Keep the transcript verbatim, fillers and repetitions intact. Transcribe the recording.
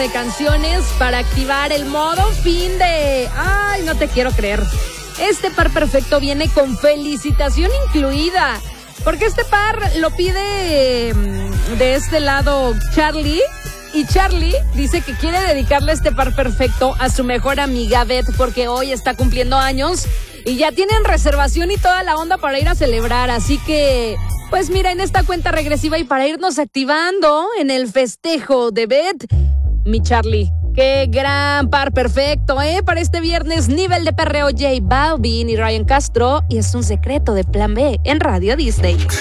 de canciones para activar el modo fin de... Ay, no te quiero creer. Este par perfecto viene con felicitación incluida, porque este par lo pide de este lado Charlie, y Charlie dice que quiere dedicarle este par perfecto a su mejor amiga Beth, porque hoy está cumpliendo años y ya tienen reservación y toda la onda para ir a celebrar, así que... Pues mira, en esta cuenta regresiva y para irnos activando en el festejo de Beth, mi Charlie, qué gran par perfecto, ¿eh? Para este viernes, nivel de perreo J Balvin y Ryan Castro, y es un secreto de Plan B en Radio Disney.